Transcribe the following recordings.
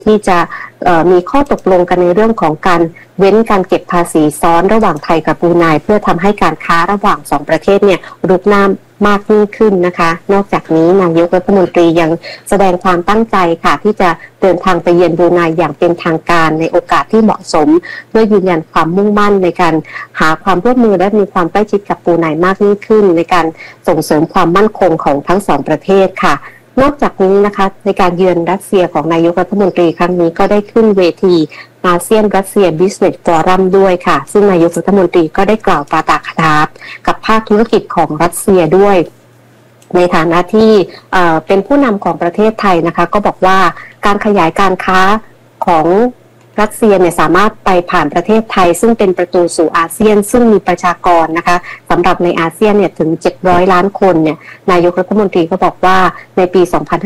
ที่จะมีข้อตกลงกันในเรื่องของการเว้นการเก็บภาษีซ้อนระหว่างไทยกับบรูไนเพื่อทำให้การค้าระหว่าง2ประเทศเนี่ยรุกน้ำมากยิ่งขึ้นนะคะนอกจากนี้นายกรัฐมนตรียังแสดงความตั้งใจค่ะที่จะเดินทางไปเยือนบรูไนอย่างเป็นทางการในโอกาสที่เหมาะสมเพื่อยืนยันความมุ่งมั่นในการหาความร่วมมือและมีความใกล้ชิดกับบรูไนมากยิ่งขึ้นในการส่งเสริมความมั่นคงของทั้ง2ประเทศค่ะนอกจากนี้นะคะในการเยือนรัสเซียของนายกรัฐมนตรีครั้งนี้ก็ได้ขึ้นเวทีอาเซียนรัสเซียบิสเนสฟอรัมด้วยค่ะซึ่งนายกรัฐมนตรีก็ได้กล่าวปาฐกถากับภาคธุรกิจของรัสเซียด้วยในฐานะที่เป็นผู้นำของประเทศไทยนะคะก็บอกว่าการขยายการค้าของรัสเซียเนี่ยสามารถไปผ่านประเทศไทยซึ่งเป็นประตูสู่อาเซียนซึ่งมีประชากรนะคะสำหรับในอาเซียนเนี่ยถึง700ล้านคนเนี่ยนายกรัฐมนตรีก็บอกว่าในปี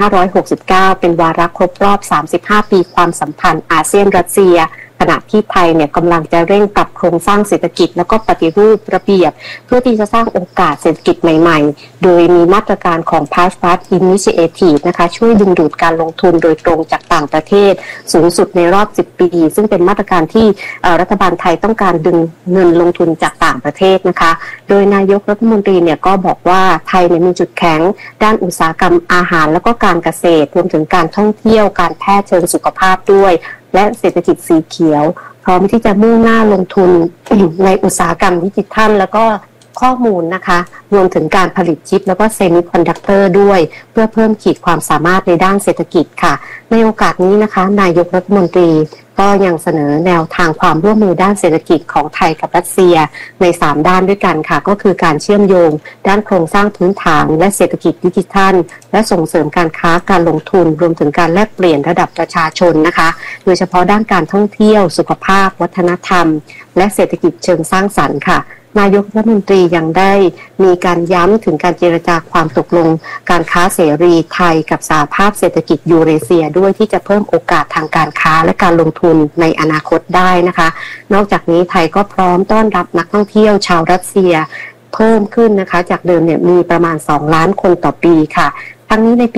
2569เป็นวาระครบรอบ35ปีความสัมพันธ์อาเซียนรัสเซียขณะที่ไทยเนี่ยกำลังจะเร่งปรับโครงสร้างเศรษฐกิจแล้วก็ปฏิรูประเบียบเพื่อที่จะสร้างโอกาสเศรษฐกิจใหม่ๆโดยมีมาตรการของ Passport Initiative นะคะช่วยดึงดูดการลงทุนโดยตรงจากต่างประเทศสูงสุดในรอบ10ปีซึ่งเป็นมาตรการที่รัฐบาลไทยต้องการดึงเงินลงทุนจากต่างประเทศนะคะโดยนายกรัฐมนตรีเนี่ยก็บอกว่าไทยเนี่ยมีจุดแข็งด้านอุตสาหกรรมอาหารแล้วก็การเกษตรรวมถึงการท่องเที่ยวการแพทย์เชิงสุขภาพด้วยและเศรษฐกิจสีเขียวพร้อมที่จะมุ่งหน้าลงทุนในอุตสาหกรรมดิจิทัลแล้วก็ข้อมูลนะคะรวมถึงการผลิตชิปแล้วก็เซมิคอนดักเตอร์ด้วยเพื่อเพิ่มขีดความสามารถในด้านเศรษฐกิจค่ะในโอกาสนี้นะคะนายกรัฐมนตรีก็ยังเสนอแนวทางความร่วมมือด้านเศรษฐกิจของไทยกับรัสเซียใน3ด้านด้วยกันค่ะก็คือการเชื่อมโยงด้านโครงสร้างพื้นฐานและเศรษฐกิจดิจิทัลและส่งเสริมการค้าการลงทุนรวมถึงการแลกเปลี่ยนระดับประชาชนนะคะโดยเฉพาะด้านการท่องเที่ยวสุขภาพวัฒนธรรมและเศรษฐกิจเชิงสร้างสรรค์ค่ะนายกรัฐมนตรียังได้มีการย้ำถึงการเจรจาความตกลงการค้าเสรีไทยกับสหภาพเศรษฐกิจยูเรเซียด้วยที่จะเพิ่มโอกาสทางการค้าและการลงทุนในอนาคตได้นะคะนอกจากนี้ไทยก็พร้อมต้อนรับนักท่องเที่ยวชาวรัสเซียเพิ่มขึ้นนะคะจากเดิมเนี่ยมีประมาณ2ล้านคนต่อปีค่ะทั้งนี้ในปี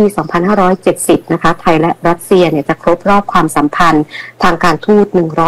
2570นะคะไทยและรัสเซียเนี่ยจะครบรอบความสัมพันธ์ทางการทูต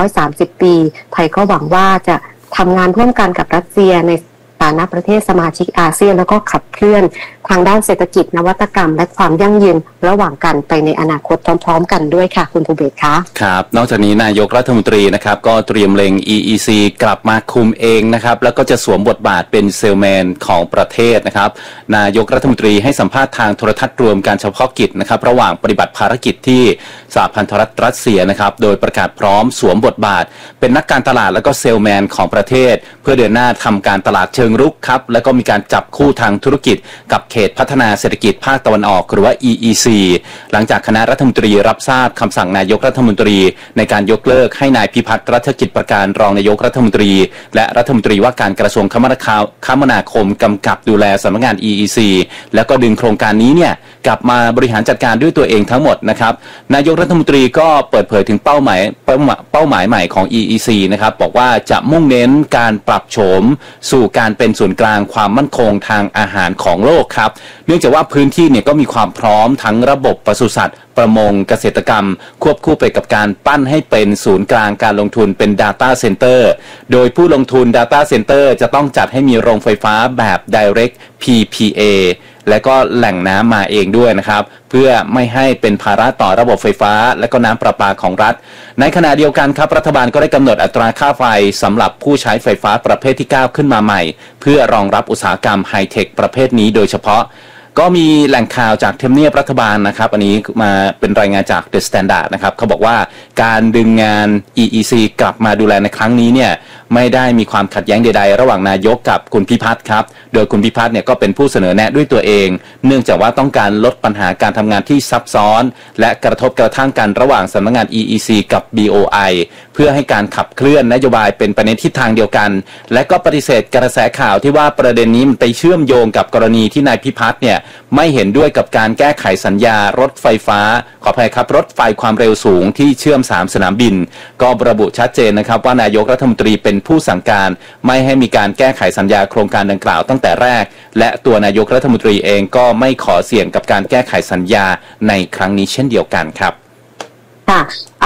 130ปีไทยก็หวังว่าจะทำงานร่วมกันกับรัสเซียในฐานะประเทศสมาชิกอาเซียนแล้วก็ขับเคลื่อนทางด้านเศรษฐกิจนวัตกรรมและความยั่งยืนระหว่างกันไปในอนาคตพร้อมๆกันด้วยค่ะคุณภูเบศคะครับนอกจากนี้นายกรัฐมนตรีนะครับก็เตรียมเล็ง EEC กลับมาคุมเองนะครับแล้วก็จะสวมบทบาทเป็นเซลแมนของประเทศนะครับนายกรัฐมนตรีให้สัมภาษณ์ทางโทรทัศน์รวมการเฉพาะกิจนะครับระหว่างปฏิบัติภารกิจที่สหพันธรัฐรัสเซียนะครับโดยประกาศพร้อมสวมบทบาทเป็นนักการตลาดแล้วก็เซลแมนของประเทศเพื่อเดินหน้าทำการตลาดเชิงรุกครับแล้วก็มีการจับคู่ทางธุรกิจกับเขตพัฒนาเศรษฐกิจภาคตะวันออกหรือว่า EEC หลังจากคณะรัฐมนตรีรับทราบคำสั่งนายกรัฐมนตรีในการยกเลิกให้นายพิพัฒน์รัชกิจประการรองนายกรัฐมนตรีและรัฐมนตรีว่าการกระทรวงคมนาคมกำกับดูแลสำนักงาน EEC แล้วก็ดึงโครงการนี้เนี่ยกลับมาบริหารจัดการด้วยตัวเองทั้งหมดนะครับนายกรัฐมนตรีก็เปิดเผยถึงเป้าหมายใหม่ของ EEC นะครับบอกว่าจะมุ่งเน้นการปรับโฉมสู่การเป็นศูนย์กลางความมั่นคงทางอาหารของโลกครับเนื่องจากว่าพื้นที่เนี่ยก็มีความพร้อมทั้งระบบปศุสัตว์ประมงเกษตรกรรมควบคู่ไปกับการปั้นให้เป็นศูนย์กลางการลงทุนเป็น Data Center โดยผู้ลงทุน Data Center จะต้องจัดให้มีโรงไฟฟ้าแบบ Direct PPA และก็แหล่งน้ำมาเองด้วยนะครับเพื่อไม่ให้เป็นภาระต่อระบบไฟฟ้าและก็น้ำประปาของรัฐในขณะเดียวกันครับรัฐบาลก็ได้กำหนดอัตราค่าไฟสำหรับผู้ใช้ไฟฟ้าประเภทที่9ขึ้นมาใหม่เพื่อรองรับอุตสาหกรรมไฮเทคประเภทนี้โดยเฉพาะก็มีแหล่งข่าวจากทำเนียบรัฐบาลนะครับอันนี้มาเป็นรายงานจาก The Standard นะครับเขาบอกว่าการดึงงาน EEC กลับมาดูแลในครั้งนี้เนี่ยไม่ได้มีความขัดแย้งใดๆระหว่างนายกกับคุณพิพัฒน์ครับโดยคุณพิพัฒน์เนี่ยก็เป็นผู้เสนอแนะด้วยตัวเองเนื่องจากว่าต้องการลดปัญหาการทำงานที่ซับซ้อนและกระทบกระทั่งกันระหว่างสำนักงาน EEC กับ BOI เพื่อให้การขับเคลื่อนนโยบายเป็นไปในทิศทางเดียวกันและก็ปฏิเสธกระแสข่าวที่ว่าประเด็นนี้มันไปเชื่อมโยงกับกรณีที่นายพิพัฒน์เนี่ยไม่เห็นด้วยกับการแก้ไขสัญญารถไฟฟ้าขออภัยครับรถไฟความเร็วสูงที่เชื่อม3สนามบินก็ระบุชัดเจนนะครับว่านายกรัฐมนตรีเป็นผู้สั่งการไม่ให้มีการแก้ไขสัญญาโครงการดังกล่าวตั้งแต่แรกและตัวนายกรัฐมนตรีเองก็ไม่ขอเสี่ยงกับการแก้ไขสัญญาในครั้งนี้เช่นเดียวกันครับค่ะ